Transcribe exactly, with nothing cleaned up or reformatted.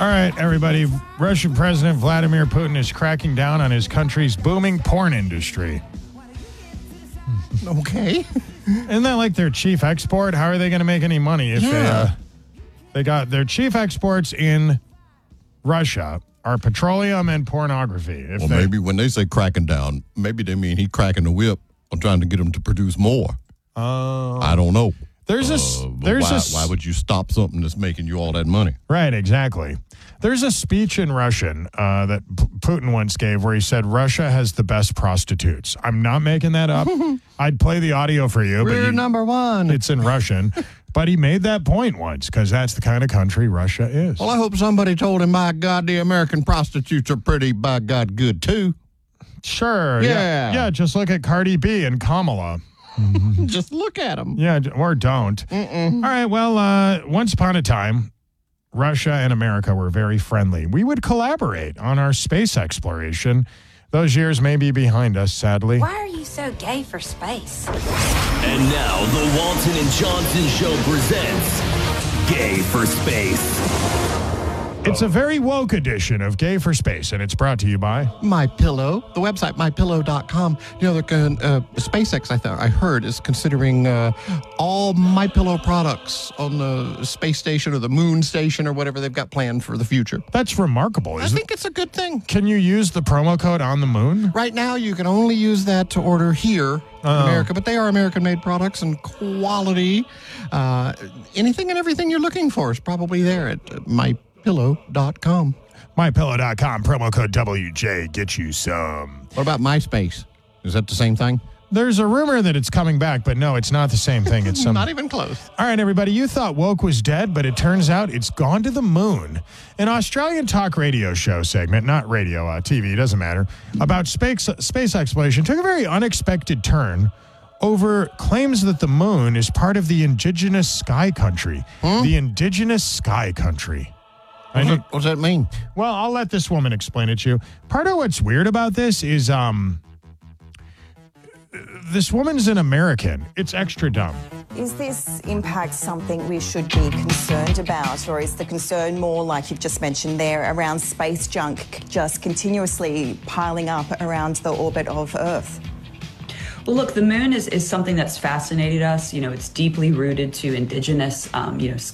All right, everybody. Russian President Vladimir Putin is cracking down on his country's booming porn industry. Okay. Isn't that like their chief export? How are they going to make any money if yeah. they, uh, they got their chief exports in Russia are petroleum and pornography? If well, they, maybe when they say cracking down, maybe they mean he cracking the whip on trying to get them to produce more. Oh. I don't know. There's a, Uh, but there's why, a, why would you stop something that's making you all that money? Right, exactly. There's a speech in Russian uh, that P- Putin once gave where he said Russia has the best prostitutes. I'm not making that up. I'd play the audio for you. We're but you, number one. It's in Russian. But he made that point once because that's the kind of country Russia is. Well, I hope somebody told him, my God, the American prostitutes are pretty, by God, good, too. Sure. Yeah. Yeah, yeah just look at Cardi B and Kamala. Just look at them. Yeah, or don't. Mm-mm. All right, well, uh, once upon a time, Russia and America were very friendly. We would collaborate on our space exploration. Those years may be behind us, sadly. Why are you so gay for space? And now, the Walton and Johnson Show presents Gay for Space. It's a very woke edition of Gay for Space, and it's brought to you by My Pillow, the website my pillow dot com. You know, the uh, SpaceX, I thought I heard, is considering uh, all My Pillow products on the space station or the moon station or whatever they've got planned for the future. That's remarkable. I Is think it? it's a good thing. Can you use the promo code on the moon? Right now, you can only use that to order here in Oh. America, but they are American-made products and quality. Uh, anything and everything you're looking for is probably there at my pillow dot com. my pillow dot com, promo code W J, get you some. What about MySpace? Is that the same thing? There's a rumor that it's coming back, but no, it's not the same thing. It's some. Not even close. All right, everybody, you thought woke was dead, but it turns out it's gone to the moon. An Australian talk radio show segment, not radio, uh, T V, doesn't matter, about space, space exploration took a very unexpected turn over claims that the moon is part of the indigenous sky country. Hmm? The indigenous sky country. I What know, does, what does that mean? well, I'll let this woman explain it to you. Part of what's weird about this is um, this woman's an American. It's extra dumb. Is this impact something we should be concerned about, or is the concern more, like you've just mentioned there, around space junk just continuously piling up around the orbit of Earth? Well, look, the moon is, is something that's fascinated us. You know, it's deeply rooted to indigenous, um, you know,